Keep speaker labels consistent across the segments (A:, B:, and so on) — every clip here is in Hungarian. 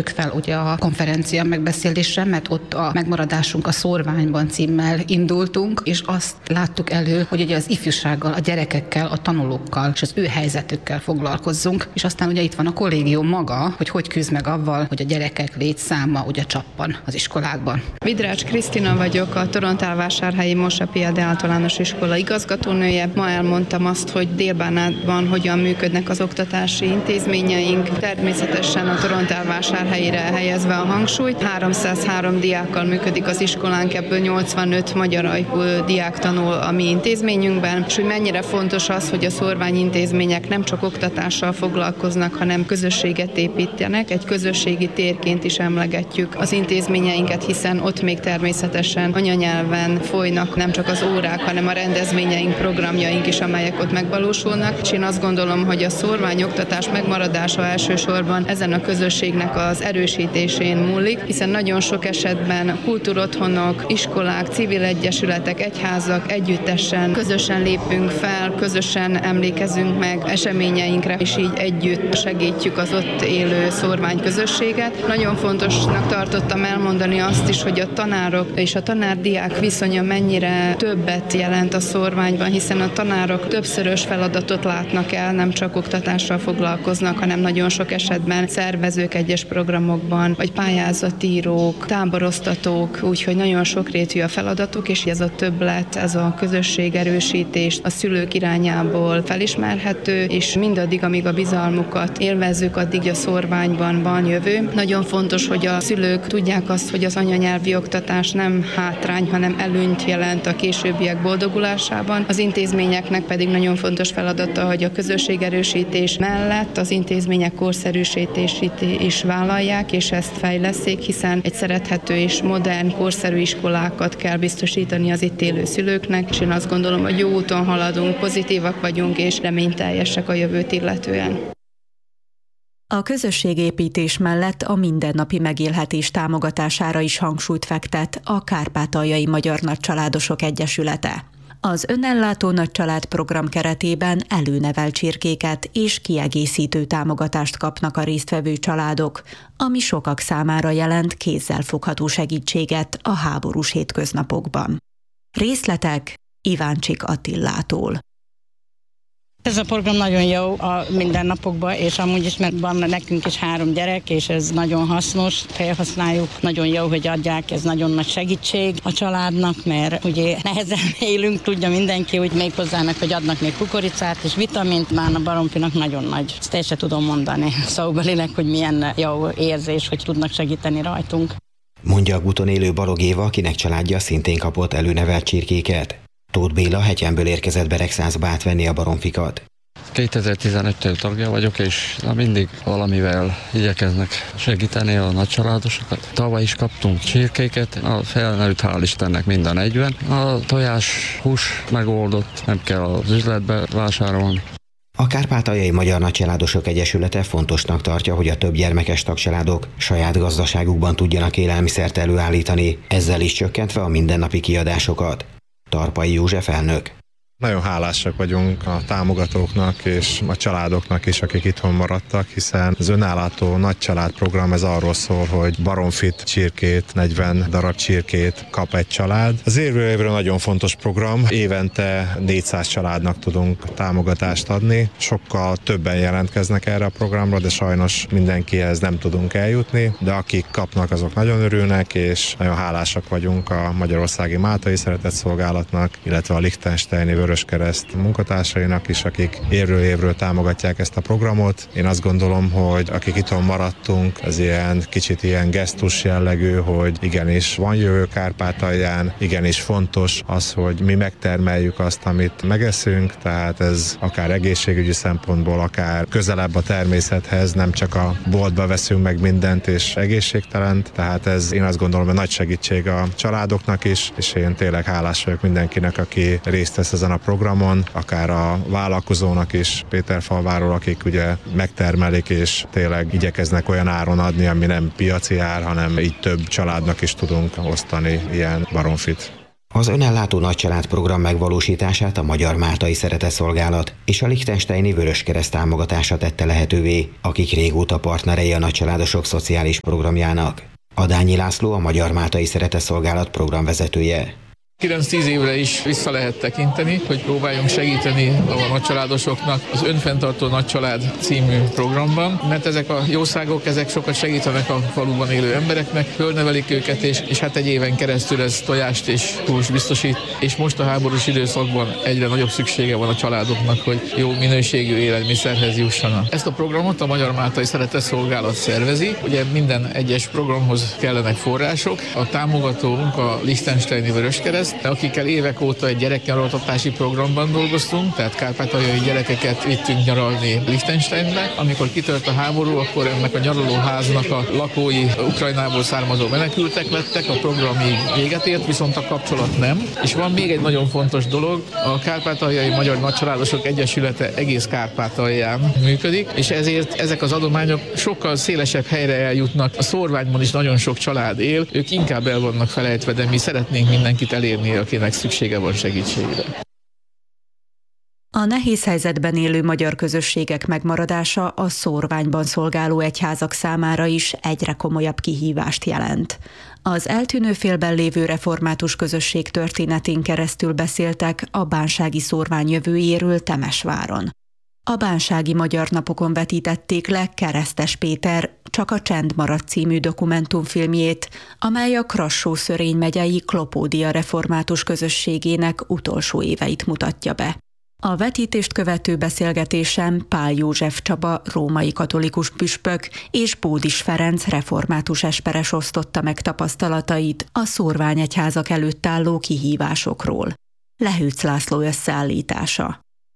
A: vettük fel ugye a konferencia megbeszélésre, mert ott a Megmaradásunk a szórványban címmel indultunk, és azt láttuk elő, hogy ugye az ifjúsággal, a gyerekekkel, a tanulókkal és az ő helyzetükkel foglalkozzunk, és aztán ugye itt van a kollégium maga, hogy küzd meg avval, hogy a gyerekek létszáma ugye csappan az iskolákban.
B: Vidrács Krisztina vagyok, a Torontálvásárhelyi Mosapi Ede Általános Iskola igazgatónője. Ma elmondtam azt, hogy Dél-Bánátban hogyan működnek az oktatási intézményeink. Természetesen a Torontálvásárhelyre helyezve a hangsúlyt. 303 diákkal működik az iskolánk, ebből 85 magyar ajkú diák tanul a mi intézményünkben, és hogy mennyire fontos az, hogy a szórványintézmények nem csak oktatással foglalkoznak, hanem közösséget építenek. Egy közösségi térként is emlegetjük az intézményeinket, hiszen ott még természetesen anyanyelven folynak nem csak az órák, hanem a rendezvényeink, programjaink is, amelyek ott megvalósulnak. És én azt gondolom, hogy a szórványoktatás megmaradása elsősorban ezen a közösségnek az erősítésén múlik, hiszen nagyon sok esetben kultúrotthonok, iskolák, civil egyesületek, egyházak együttesen, közösen lépünk fel, közösen emlékezünk meg eseményeinkre, és így együtt segítjük az ott élő szórványközösséget. Nagyon fontosnak tartottam elmondani azt is, hogy a tanárok és a tanár-diák viszonya mennyire többet jelent a szórványban, hiszen a tanárok többszörös feladatot látnak el, nem csak oktatással foglalkoznak, hanem nagyon sok esetben szervezők egyes programokban, vagy pályázatírók, táboroztatók, úgyhogy nagyon sokrétű a feladatuk, és ez a többlet, ez a közösségerősítés a szülők irányából felismerhető, és mindaddig, amíg a bizalmukat élvezzük, addig a szórványban van jövő. Nagyon fontos, hogy a szülők tudják azt, hogy az anyanyelvi oktatás nem hátrány, hanem előnyt jelent a későbbiek boldogulásában. Az intézményeknek pedig nagyon fontos feladata, hogy a közösségerősítés mellett az intézmények korszerűsítését is vállalják, és ezt fejleszék, hiszen egy szerethető és modern, korszerű iskolákat kell biztosítani az itt élő szülőknek, és én azt gondolom, hogy jó úton haladunk, pozitívak vagyunk, és reményteljesek a jövőt illetően.
C: A közösségépítés mellett a mindennapi megélhetés támogatására is hangsúlyt fektet a Kárpátaljai Magyar Nagycsaládosok Egyesülete. Az önellátó nagycsalád program keretében előnevelt csirkéket és kiegészítő támogatást kapnak a résztvevő családok, ami sokak számára jelent kézzelfogható segítséget a háborús hétköznapokban. Részletek Iváncsik Attillától.
D: Ez a program nagyon jó a mindennapokban, és amúgy is, mert van nekünk is 3 gyerek, és ez nagyon hasznos, felhasználjuk. Nagyon jó, hogy adják, ez nagyon nagy segítség a családnak, mert ugye nehezen élünk, tudja mindenki, hogy még hozzának, hogy adnak még kukoricát és vitamint, már a baromfinak nagyon nagy. Ezt el sem tudom mondani szóbelileg, hogy milyen jó érzés, hogy tudnak segíteni rajtunk.
E: Mondja a Guton élő Balog Éva, akinek családja szintén kapott előnevelt csirkéket. Tóth Béla Hegyemből érkezett Beregszászba átvenni a baromfikat.
F: 2015-től tagja vagyok, és mindig valamivel igyekeznek segíteni a nagycsaládosokat. Tavaly is kaptunk csirkéket, a felnőtt hál' Istennek mind a 40. A tojás hús megoldott, nem kell az üzletbe vásárolni.
E: A Kárpátaljai Magyar Nagycsaládosok Egyesülete fontosnak tartja, hogy a több gyermekes tagcsaládok saját gazdaságukban tudjanak élelmiszert előállítani, ezzel is csökkentve a mindennapi kiadásokat. Tarpai József elnök.
G: Nagyon hálásak vagyunk a támogatóknak és a családoknak is, akik itthon maradtak, hiszen az önállátó nagycsalád program ez arról szól, hogy baromfit, csirkét, 40 darab csirkét kap egy család. Az évről évre nagyon fontos program, évente 400 családnak tudunk támogatást adni. Sokkal többen jelentkeznek erre a programra, de sajnos mindenkihez nem tudunk eljutni, de akik kapnak, azok nagyon örülnek, és nagyon hálásak vagyunk a Magyarországi Máltai Szeretetszolgálatnak, illetve a Liechtensteini Vöröskereszt munkatársainak is, akik évről támogatják ezt a programot. Én azt gondolom, hogy akik itthon maradtunk, az kicsit ilyen gesztus jellegű, hogy igenis van jövő Kárpátalján, igenis fontos az, hogy mi megtermeljük azt, amit megeszünk, tehát ez akár egészségügyi szempontból, akár közelebb a természethez, nem csak a boltba veszünk meg mindent és egészségtelent, tehát ez én azt gondolom, hogy nagy segítség a családoknak is, és én tényleg hálás vagyok mindenkinek, aki részt vesz ezen a programon, akár a vállalkozónak is, Péterfalváról, akik ugye megtermelik és tényleg igyekeznek olyan áron adni, ami nem piaci ár, hanem így több családnak is tudunk osztani ilyen baromfit.
E: Az önellátó nagycsalád program megvalósítását a Magyar Máltai Szeretetszolgálat és a Liechtensteini Vöröskereszt támogatása tette lehetővé, akik régóta partnerei a nagycsaládosok szociális programjának. Adányi László, a Magyar Máltai Szeretetszolgálat programvezetője.
H: 9-10 évre is vissza lehet tekinteni, hogy próbáljunk segíteni a nagycsaládosoknak az Önfenntartó Nagycsalád című programban, mert ezek a jószágok, ezek sokat segítenek a faluban élő embereknek, fölnevelik őket, és hát egy éven keresztül ez tojást és húst biztosít, és most a háborús időszakban egyre nagyobb szüksége van a családoknak, hogy jó minőségű élelmiszerhez jussanak. Ezt a programot a Magyar Máltai Szeretetszolgálat szervezi, ugye minden egyes programhoz kellenek források, a támogatónk a Liechtensteini Vöröskereszt, akikkel évek óta egy gyereknyaraltatási programban dolgoztunk, tehát kárpátaljai gyerekeket vittünk nyaralni Liechtensteinbe. Amikor kitört a háború, akkor ennek a nyaralóháznak a lakói Ukrajnából származó menekültek lettek, a program így véget ért, viszont a kapcsolat nem. És van még egy nagyon fontos dolog, a Kárpátaljai Magyar Nagycsaládosok Egyesülete egész Kárpátalján működik, és ezért ezek az adományok sokkal szélesebb helyre eljutnak. A Szórványban is nagyon sok család él, ők inkább el vannak felejtve, de mi szeretnénk mindenkit elérni, akinek szüksége van segítségre.
C: A nehéz helyzetben élő magyar közösségek megmaradása a Szórványban szolgáló egyházak számára is egyre komolyabb kihívást jelent. Az eltűnő félben lévő református közösség történetén keresztül beszéltek a bánsági Szórvány jövőjéről Temesváron. A bánsági Magyar Napokon vetítették le Keresztes Péter Csak a csend maradt című dokumentumfilmjét, amely a Krassó-Szörény megyei Klopódia református közösségének utolsó éveit mutatja be. A vetítést követő beszélgetésen Pál József Csaba római katolikus püspök és Bódis Ferenc református esperes osztotta meg tapasztalatait a szórványegyházak előtt álló kihívásokról. Lehőc László összeállítása.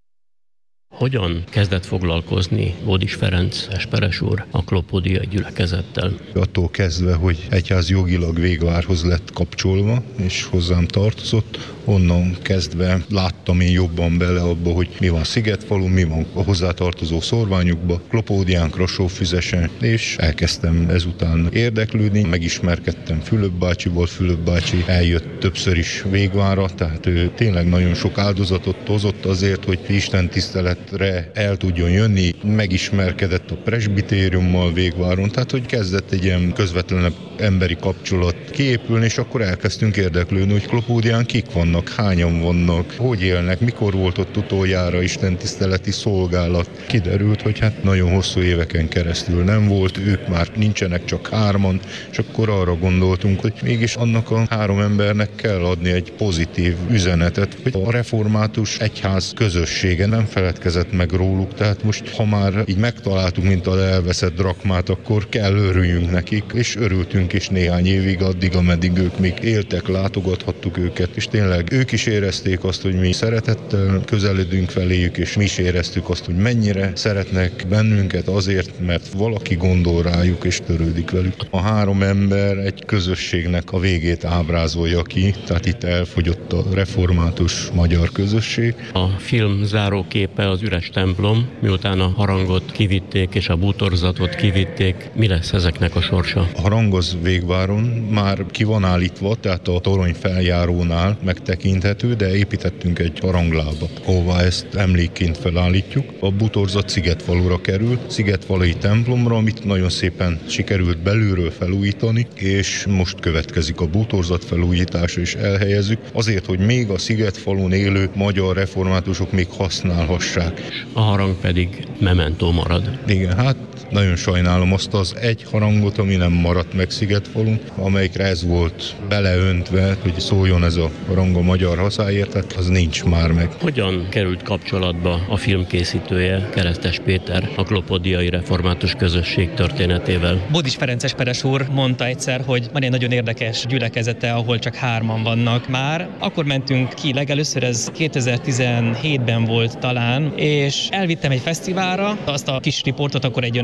I: Hogyan kezdett foglalkozni Bódis Ferenc esperes úr a klopódiai gyülekezettel?
J: Attól kezdve, hogy egyház jogilag Végvárhoz lett kapcsolva, és hozzám tartozott, onnan kezdve láttam én jobban bele abba, hogy mi van Szigetfalun, mi van a hozzátartozó szórványokba, Klopódián, Krassó-Füzesen, és elkezdtem ezután érdeklődni, megismerkedtem Fülöp bácsival, Fülöp bácsi eljött többször is Végvárra, tehát ő tényleg nagyon sok áldozatot hozott azért, hogy Isten tiszteletre el tudjon jönni, megismerkedett a presbitériummal Végváron, tehát hogy kezdett egy ilyen közvetlenebb emberi kapcsolat kiépülni, és akkor elkezdtünk érdeklődni, hogy Klopódián kik vannak, hányan vannak, hogy élnek, mikor volt ott utoljára istentiszteleti szolgálat. Kiderült, hogy hát nagyon hosszú éveken keresztül nem volt, ők már nincsenek, csak 3-an, és akkor arra gondoltunk, hogy mégis annak a 3 embernek kell adni egy pozitív üzenetet, hogy a református egyház közössége nem feledkezett meg róluk, tehát most, ha már így megtaláltuk, mint az elveszett drakmát, akkor kell örüljünk nekik, és örültünk is néhány évig, addig, ameddig ők még éltek, látogathattuk őket, és tényleg ők is érezték azt, hogy mi szeretettel közeledünk feléjük, és mi is éreztük azt, hogy mennyire szeretnek bennünket azért, mert valaki gondol rájuk, és törődik velük. A 3 ember egy közösségnek a végét ábrázolja ki, tehát itt elfogyott a református magyar közösség.
I: A film záróképe az üres templom, miután a harangot kivitték és a bútorzatot kivitték, mi lesz ezeknek a sorsa?
J: A harang az Végváron már ki van állítva, tehát a torony feljárónál megtekinthető, de építettünk egy haranglábat, ahová ezt emlékként felállítjuk. A bútorzat Szigetfalura kerül, Szigetfalui templomra, amit nagyon szépen sikerült belülről felújítani, és most következik a bútorzat felújítása, és elhelyezzük, azért, hogy még a Szigetfalun élő magyar reformátusok még használhassák.
I: A harang pedig mementó marad.
J: Igen, hát nagyon sajnálom azt az egy harangot, ami nem maradt meg Szigetfalun, amelyikre ez volt beleöntve, hogy szóljon ez a harang a magyar hazáért, tehát az nincs már meg.
I: Hogyan került kapcsolatba a filmkészítője, Keresztes Péter, a klopódiai református közösség történetével?
K: Bódis Ferenc esperes úr mondta egyszer, hogy van egy nagyon érdekes gyülekezete, ahol csak 3-an vannak már. Akkor mentünk ki legelőször, ez 2017-ben volt talán, és elvittem egy fesztiválra, azt a kis riportot akkor egy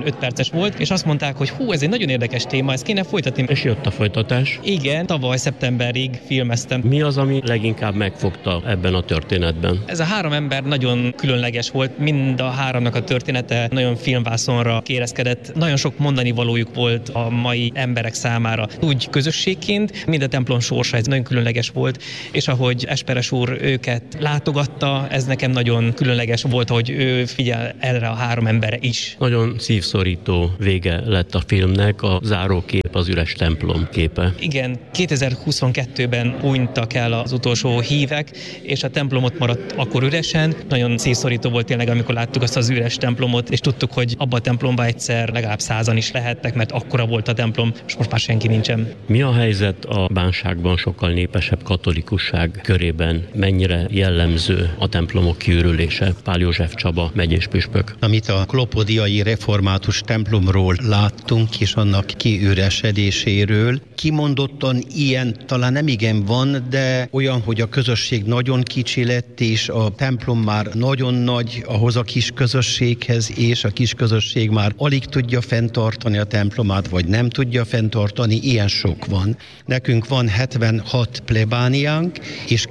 K: ilyen 5 perces volt, és azt mondták, hogy hú, ez egy nagyon érdekes téma, ezt kéne folytatni.
I: És jött a folytatás.
K: Igen, tavaly szeptemberig filmeztem.
I: Mi az, ami leginkább megfogta ebben a történetben?
K: Ez a 3 ember nagyon különleges volt, mind a 3-nak a története nagyon filmvászonra kérezkedett. Nagyon sok mondani valójuk volt a mai emberek számára. Úgy közösségként, mind a templom sorsa, ez nagyon különleges volt, és ahogy Esperes úr őket látogatta, ez nekem nagyon különleges volt, hogy ő figyel erre a 3 emberre is.
I: Nagyon szívszorító vége lett a filmnek, a zárókép az üres templom képe.
K: Igen, 2022-ben hunytak el az utolsó hívek, és a templom ott maradt akkor üresen. Nagyon szívszorító volt tényleg, amikor láttuk azt az üres templomot, és tudtuk, hogy abban a templomban egyszer legalább 100-an is lehettek, mert akkora volt a templom, és most már senki nincsen.
I: Mi a helyzet a Bánságban sokkal népesebb katolikusság körében? Mennyire jellemző a templomok kiürülése? Pál József Csaba, megyés püspök.
L: Amit a klopodiai református templomról láttunk, és annak kiüresedéséről, kimondottan ilyen talán nem igen van, de olyan, hogy a közösség nagyon kicsi lett, és a templom már nagyon nagy ahhoz a kis közösséghez, és a kis közösség már alig tudja fenntartani a templomát, vagy nem tudja fenntartani, ilyen sok van. Nekünk van 76 plebániánk, és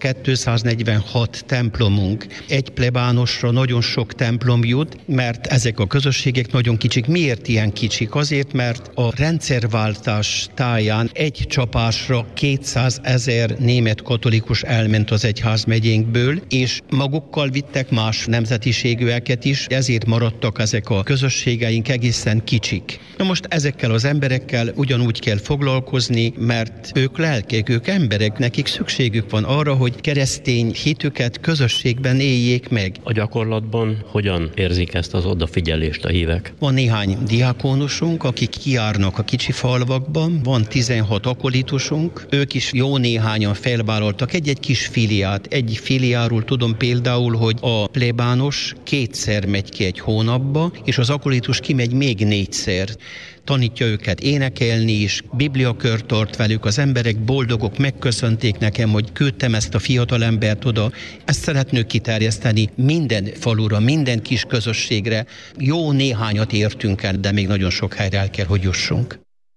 L: 246 templomunk. Egy plebánosra nagyon sok templom jut, mert ezek a közösségek nagyon kicsik. Miért ilyen kicsik? Azért, mert a rendszerváltás táján egy csapásra 200 000 német katolikus elment az egyházmegyénkből, és magukkal vittek más nemzetiségűeket is, ezért maradtak ezek a közösségeink egészen kicsik. Na most ezekkel az emberekkel ugyanúgy kell foglalkozni, mert ők lelkek, ők emberek, nekik szükségük van arra, hogy keresztény hitüket közösségben éljék meg.
I: A gyakorlatban hogyan érzik ezt az odafigyelést a hívek?
L: Van néhány diákónusunk, akik kijárnak a kicsi falvakban, van 16 akolitusunk, ők is jó néhányan felvállaltak egy kis filiát. Egy filiáról tudom például, hogy a plébános 2-szer megy ki egy hónapba, és az akolitus kimegy még 4-szer. Tanítja őket énekelni is, bibliakört tart velük, az emberek boldogok, megköszönték nekem, hogy küldtem ezt a fiatalembert oda. Ezt szeretnünk kiterjeszteni minden falura, minden kis közösségre. Jó néhányat értünk el, de még nagyon sok helyre el kell, hogy jussunk.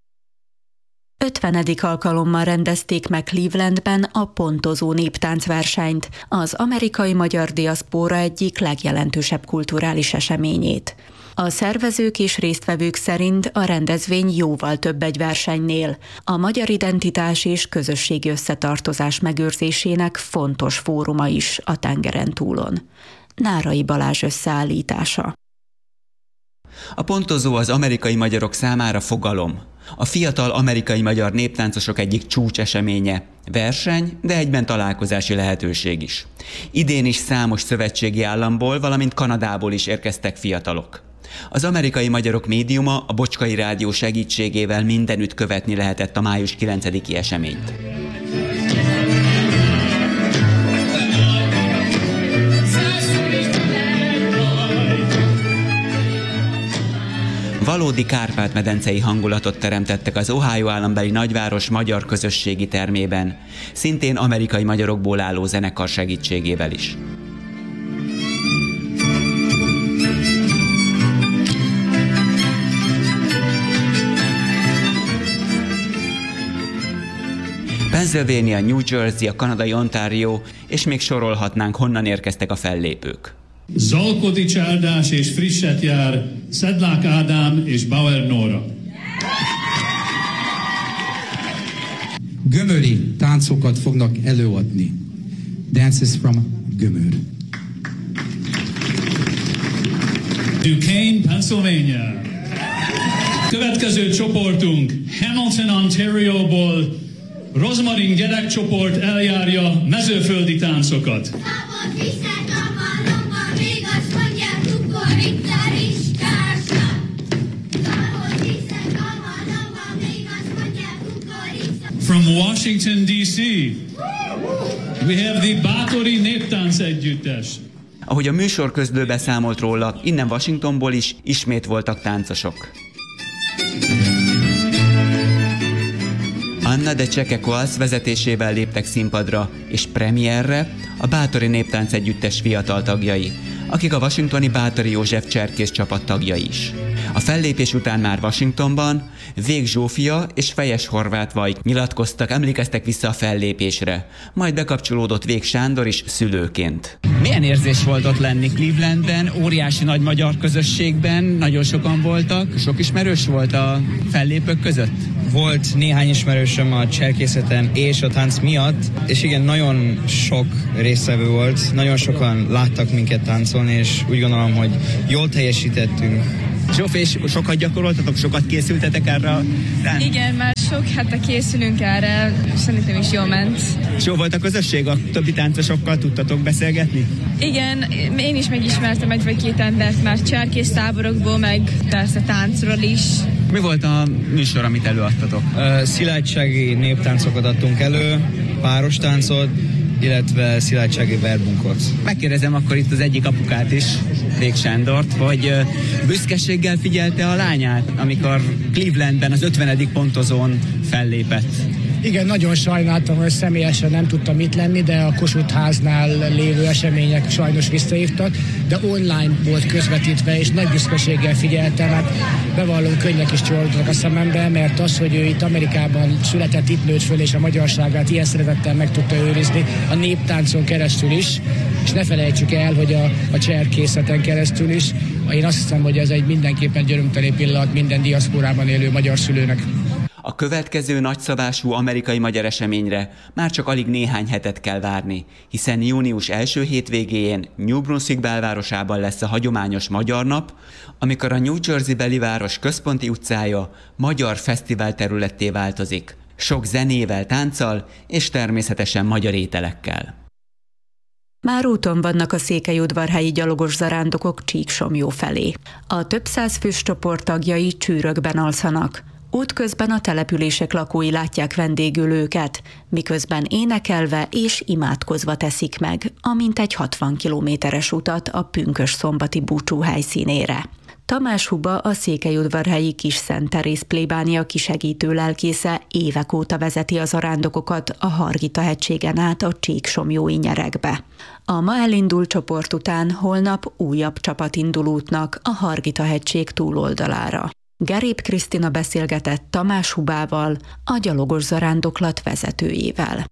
C: 50. alkalommal rendezték meg Clevelandben a pontozó néptáncversenyt, az amerikai magyar diaszpóra egyik legjelentősebb kulturális eseményét. A szervezők és résztvevők szerint a rendezvény jóval több egy versenynél. A magyar identitás és közösségi összetartozás megőrzésének fontos fóruma is a tengeren túlon. Nárai Balázs összeállítása.
M: A pontozó az amerikai magyarok számára fogalom. A fiatal amerikai magyar néptáncosok egyik csúcseseménye. Verseny, de egyben találkozási lehetőség is. Idén is számos szövetségi államból, valamint Kanadából is érkeztek fiatalok. Az amerikai magyarok médiuma, a Bocskai Rádió segítségével mindenütt követni lehetett a május 9-i eseményt. Valódi kárpát-medencei hangulatot teremtettek az Ohio állambeli nagyváros magyar közösségi termében, szintén amerikai magyarokból álló zenekar segítségével is. Pennsylvania, New Jersey, a kanadai Ontario, és még sorolhatnánk, honnan érkeztek a fellépők.
N: Zalkodics Áldás és Frisset jár, Szedlák Ádám és Bauer Nóra.
O: Gömöri táncokat fognak előadni. Dances from Gömör.
N: Duquesne, Pennsylvania. Következő csoportunk Hamilton, Ontarioból Rozmarin gyerekcsoport eljárja mezőföldi táncokat. From Washington, D.C., we have the Bátori Néptánc Együttes.
M: Ahogy a műsor közlő beszámolt róla, innen Washingtonból is ismét voltak táncosok. Anna de Csekekoasz vezetésével léptek színpadra, és premierre a Bátori Néptánc Együttes fiatal tagjai, akik a washingtoni Bátori József cserkész csapat tagjai is. A fellépés után már Washingtonban Vég Zsófia és Fejes Horváth Vajk nyilatkoztak, emlékeztek vissza a fellépésre. Majd bekapcsolódott Vég Sándor is szülőként.
P: Milyen érzés volt ott lenni Clevelandben, óriási nagy magyar közösségben, nagyon sokan voltak, sok ismerős volt a fellépők között?
Q: Volt néhány ismerősöm a cserkészeten és a tánc miatt, és igen, nagyon sok résztvevő volt, nagyon sokan láttak minket táncolni, és úgy gondolom, hogy jól teljesítettünk.
P: Zsófi, és sokat gyakoroltatok, sokat készültetek erre?
R: Igen, már sok hete készülünk erre, szerintem is jól ment.
P: És jó volt a közösség? A többi táncosokkal tudtatok beszélgetni?
R: Igen, én is megismertem egy vagy két embert már cserkész táborokból, meg persze táncról is.
P: Mi volt a műsor, amit előadtatok?
Q: Szilágysági néptáncokat adtunk elő, páros táncot, illetve szilágysági verbunkot.
P: Megkérdezem akkor itt az egyik apukát is, Vég Sándort, hogy büszkeséggel figyelte a lányát, amikor Clevelandben az 50. pontozón fellépett.
S: Igen, nagyon sajnáltam, hogy személyesen nem tudtam itt lenni, de a Kossuth háznál lévő események sajnos visszahívtak, de online volt közvetítve, és nagy büszkeséggel figyeltem, hát bevallom, könnyek is csoroltak a szemembe, mert az, hogy ő itt Amerikában született, itt nőtt föl, és a magyarságát ilyen szeretettel meg tudta őrizni, a néptáncon keresztül is, és ne felejtsük el, hogy a cserkészeten keresztül is. Én azt hiszem, hogy ez egy mindenképpen györömteli pillanat minden diaszporában élő magyar szülőnek.
M: A következő nagyszabású amerikai-magyar eseményre már csak alig néhány hetet kell várni, hiszen június első hétvégéjén New Brunswick belvárosában lesz a hagyományos Magyar Nap, amikor a New Jersey-beli város központi utcája magyar fesztivál területté változik, sok zenével, tánccal és természetesen magyar ételekkel.
C: Már úton vannak a székelyudvarhelyi gyalogos zarándokok Csíksomlyó felé. A több száz fős csoport tagjai csűrökben alszanak. Útközben a települések lakói látják vendégül őket, miközben énekelve és imádkozva teszik meg a mintegy 60 kilométeres utat a pünkösszombati búcsú helyszínére. Tamás Huba, a székelyudvarhelyi Kis-Szent Teréz plébánia kisegítő lelkésze évek óta vezeti a zarándokokat a Hargita-hegységen át a Csíksomlyói nyeregbe. A ma elindult csoport után holnap újabb csapat indul útnak a Hargita-hegység túloldalára. Gerép Krisztina beszélgetett Tamás Hubával, a gyalogos zarándoklat vezetőjével.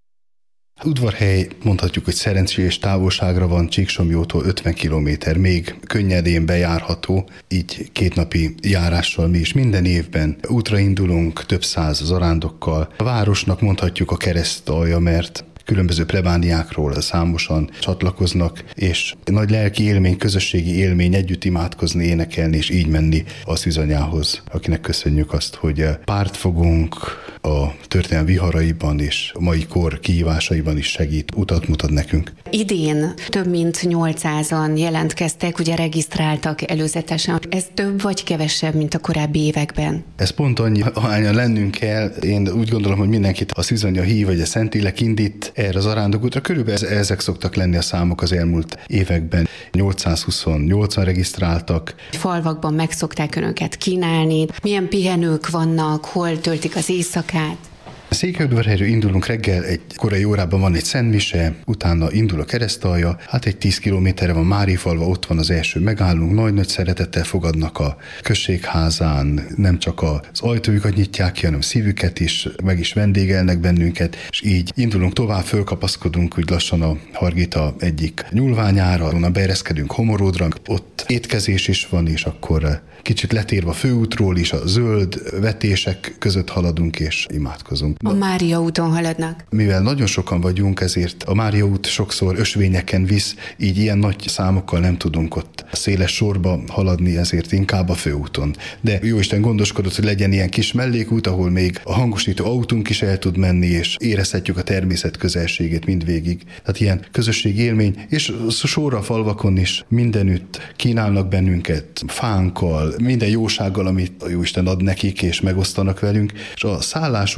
T: Udvarhely mondhatjuk, hogy szerencsés távolságra van, Csíksomlyótól 50 kilométer, még könnyedén bejárható, így kétnapi járással mi is minden évben útra indulunk több száz zarándokkal. A városnak mondhatjuk a keresztalja, mert különböző plebániákról számosan csatlakoznak, és nagy lelki élmény, közösségi élmény együtt imádkozni, énekelni, és így menni a szűzanyához, akinek köszönjük azt, hogy párt fogunk a történelem viharaiban és a mai kor kihívásaiban is segít, utat mutat nekünk.
U: Idén több mint 800-an jelentkeztek, ugye regisztráltak előzetesen. Ez több vagy kevesebb, mint a korábbi években?
T: Ez pont annyi, ahányan lennünk kell. Én úgy gondolom, hogy mindenkit a szűzanya hív, vagy a Szentlélek indít erre az zarándokútra. Körülbelül ezek szoktak lenni a számok az elmúlt években. 828-an regisztráltak.
U: Falvakban meg szokták önöket kínálni. Milyen pihenők vannak, hol töltik az éjszakát?
T: Székelyudvarhelyről indulunk reggel, egy korai órában van egy szentmise, utána indul a keresztalja, hát egy 10 kilométerre van Márifalva, ott van az első megállunk, nagy-nagy szeretettel fogadnak a községházán, nem csak az ajtójukat nyitják ki, hanem szívüket is, meg is vendégelnek bennünket, és így indulunk tovább, fölkapaszkodunk úgy lassan a Hargita egyik nyúlványára, onnan beereszkedünk Homoródra, ott étkezés is van, és akkor kicsit letérve a főútról is, a zöld vetések között haladunk és imádkozunk.
U: A Mária úton haladnak.
T: Mivel nagyon sokan vagyunk, ezért a Mária út sokszor ösvényeken visz, így ilyen nagy számokkal nem tudunk ott széles sorba haladni, ezért inkább a főúton. De Jóisten gondoskodott, hogy legyen ilyen kis mellékút, ahol még a hangosító autónk is el tud menni, és érezhetjük a természet közelségét mindvégig. Tehát ilyen közösségi élmény, és sorra a falvakon is mindenütt kínálnak bennünket fánkkal, minden jósággal, amit a Jóisten ad nekik, és megosztanak velünk, és a szállásunk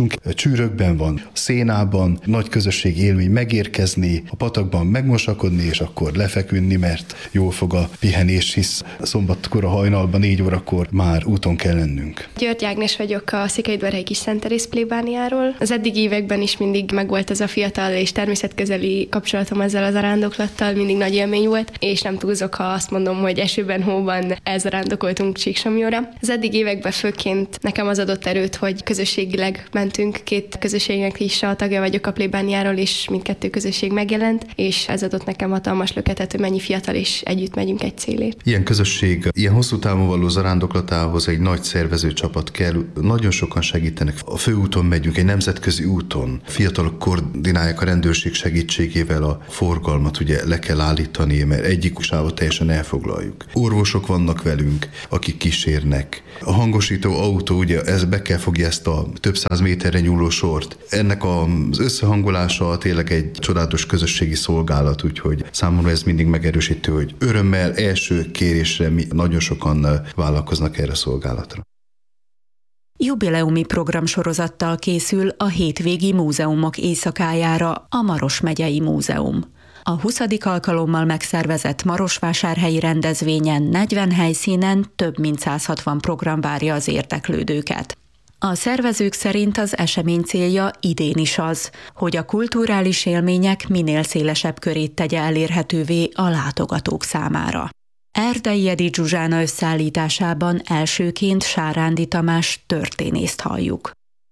T: sűrökben van, a szénában, nagy közösség élmény megérkezni, a patakban megmosakodni, és akkor lefeküdni, mert jól fog a pihenés, hisz szombatkor a hajnalban 4 órakor már úton kell lennünk.
A: György Ágnes vagyok a Székelyudvarhelyi Kis Szent Teréz plébániáról. Az eddigi években is mindig megvolt ez a fiatal és természetközeli kapcsolatom ezzel a zarándoklattal, mindig nagy élmény volt, és nem túlzok, ha azt mondom, hogy esőben, hóban elzarándokoltunk Csíksomlyóra. Az eddigi években főként nekem az adott erőt, hogy közösségileg mentünk, 2 közösségnek is a tagja vagyok a plébániáról, és mindkettő közösség megjelent, és ez adott nekem hatalmas löketet, hogy mennyi fiatal és együtt megyünk egy célért.
T: Ilyen közösség, ilyen hosszú távon való zarándoklatához egy nagy szervező csapat kell, nagyon sokan segítenek. A főúton megyünk, egy nemzetközi úton. Fiatalok koordinálják a rendőrség segítségével a forgalmat, ugye le kell állítani, mert egyik sávot teljesen elfoglaljuk. Orvosok vannak velünk, akik kísérnek. A hangosító autó, ugye ez be kell fogja ezt a több 100 méterre nyúló sort. Ennek az összehangolása tényleg egy csodálatos közösségi szolgálat, úgyhogy számomra ez mindig megerősítő, hogy örömmel, első kérésre nagyon sokan vállalkoznak erre a szolgálatra.
C: Jubileumi programsorozattal készül a hétvégi múzeumok éjszakájára a Maros megyei múzeum. A 20. alkalommal megszervezett marosvásárhelyi rendezvényen 40 helyszínen több mint 160 program várja az érdeklődőket. A szervezők szerint az esemény célja idén is az, hogy a kulturális élmények minél szélesebb körét tegye elérhetővé a látogatók számára. Erdei Edi Zsuzsána összeállításában elsőként Sárándi Tamás történészt halljuk.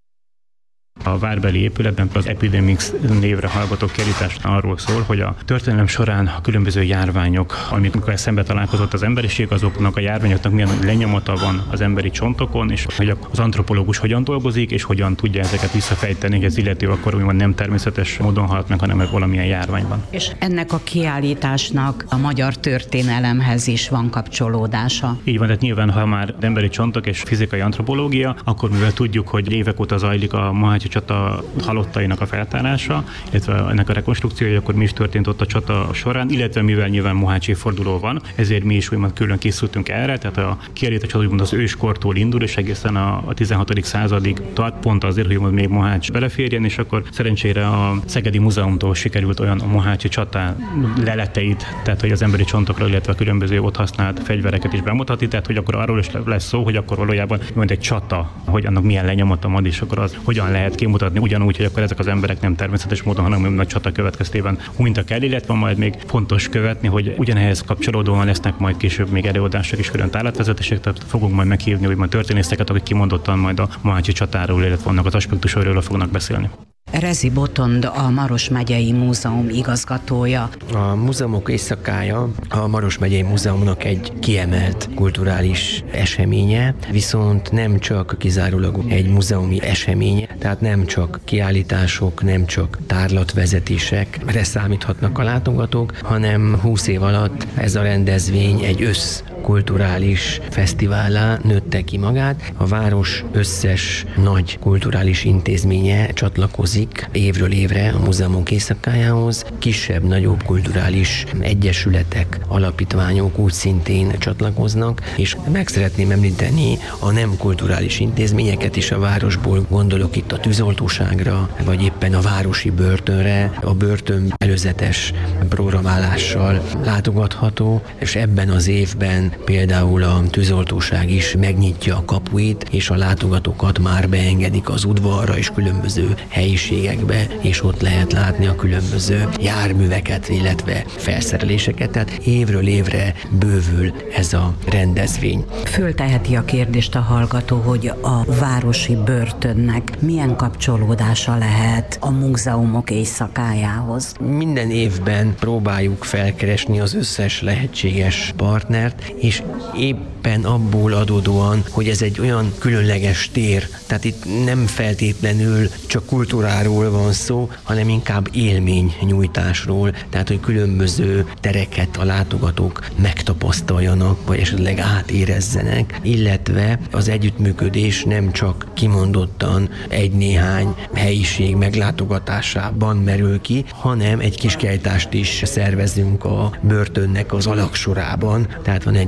V: A várbeli épületben az Epidemics névre hallgató kiállítás arról szól, hogy a történelem során a különböző járványok, amikor szembe találkozott az emberiség, azoknak a járványoknak milyen lenyomata van az emberi csontokon, és hogy az antropológus hogyan dolgozik, és hogyan tudja ezeket visszafejteni, hogy az illető akkor úgymond nem természetes módon halt meg, hanem valamilyen járványban.
W: És ennek a kiállításnak a magyar történelemhez is van kapcsolódása.
V: Így van, tehát nyilván, ha már emberi csontok és fizikai antropológia, akkor mivel tudjuk, hogy évek óta zajlik a Mohácsi csata halottainak a feltárása, illetve ennek a rekonstrukciója, akkor mi is történt ott a csata során, illetve mivel nyilván Mohácsi évforduló van, ezért mi is úgymond külön készültünk erre, tehát a kiállítás úgymond az őskortól indul, és egészen a 16. századig tart, pont azért, hogy még Mohács beleférjen, és akkor szerencsére a Szegedi Múzeumtól sikerült olyan a Mohácsi csata leleteit, tehát hogy az emberi csontokra, illetve a különböző ott használt fegyvereket is bemutatni, tehát hogy akkor arról is lesz szó, hogy akkor valójában mint egy csata, hogy annak milyen lenyomata van, és akkor az hogyan lehet kimutatni, ugyanúgy, hogy akkor ezek az emberek nem természetes módon, hanem nagy csata következtében hunytak el, illetve majd még fontos követni, hogy ugyanehhez kapcsolódóan lesznek majd később még előadások is, külön tárlatvezetések, tehát fogunk majd meghívni úgymond történészeket, akik kimondottan majd a Mohácsi csatáról, illetve annak az aspektusairól fognak beszélni.
W: Rezi Botond, a Maros megyei múzeum igazgatója.
X: A múzeumok éjszakája a Maros megyei múzeumnak egy kiemelt kulturális eseménye, viszont nem csak kizárólag egy múzeumi eseménye, tehát nem csak kiállítások, nem csak tárlatvezetésekre számíthatnak a látogatók, hanem 20 év alatt ez a rendezvény egy kulturális fesztiválá nőtte ki magát. A város összes nagy kulturális intézménye csatlakozik évről évre a múzeumok éjszakájához. Kisebb-nagyobb kulturális egyesületek, alapítványok úgy szintén csatlakoznak, és meg szeretném említeni a nem kulturális intézményeket is a városból, gondolok itt a tűzoltóságra, vagy éppen a városi börtönre. A börtön előzetes programálással látogatható, és ebben az évben például a tűzoltóság is megnyitja a kapuit, és a látogatókat már beengedik az udvarra és különböző helyiségekbe, és ott lehet látni a különböző járműveket, illetve felszereléseket. Tehát évről évre bővül ez a rendezvény.
W: Fölteheti a kérdést a hallgató, hogy a városi börtönnek milyen kapcsolódása lehet a múzeumok éjszakájához.
X: Minden évben próbáljuk felkeresni az összes lehetséges partnert, és éppen abból adódóan, hogy ez egy olyan különleges tér, tehát itt nem feltétlenül csak kultúráról van szó, hanem inkább élménynyújtásról, tehát hogy különböző tereket a látogatók megtapasztaljanak, vagy esetleg átérezzenek, illetve az együttműködés nem csak kimondottan egy-néhány helyiség meglátogatásában merül ki, hanem egy kis kiállítást is szervezünk a börtönnek az alagsorában, tehát van egy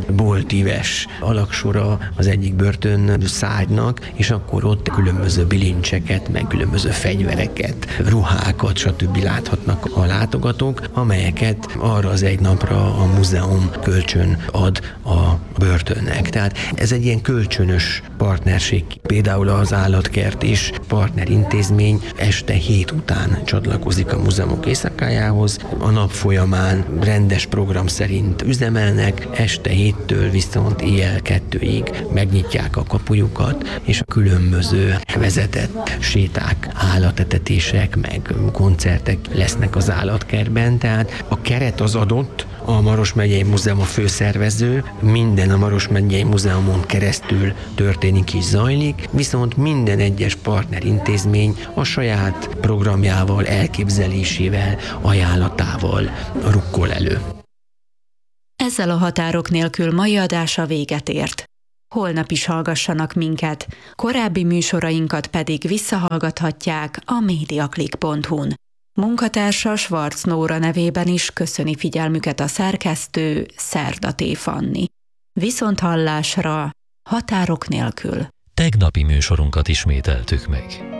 X: boltíves alaksora az egyik börtön szárnynak, és akkor ott különböző bilincseket, meg különböző fegyvereket, ruhákat, stb. Láthatnak a látogatók, amelyeket arra az egy napra a múzeum kölcsön ad a börtönnek. Tehát ez egy ilyen kölcsönös partnerség. Például az állatkert is partnerintézmény este 7 után csatlakozik a múzeumok éjszakájához. A nap folyamán rendes program szerint üzemelnek, este 7-től viszont éjjel 2-ig megnyitják a kapujukat, és a különböző vezetett séták, állatetetések, meg koncertek lesznek az állatkertben. Tehát a keret az adott, a Maros megyei múzeum a főszervező, minden a Maros megyei múzeumon keresztül történik és zajlik, viszont minden egyes partnerintézmény a saját programjával, elképzelésével, ajánlatával rukkol elő.
C: Ezzel a Határok nélkül mai adása véget ért. Holnap is hallgassanak minket, korábbi műsorainkat pedig visszahallgathatják a mediaclick.hu-n. Munkatársa Schwarz Nóra nevében is köszöni figyelmüket a szerkesztő Szerdaté Fanni. Viszonthallásra, Határok nélkül.
B: Tegnapi műsorunkat ismételtük meg.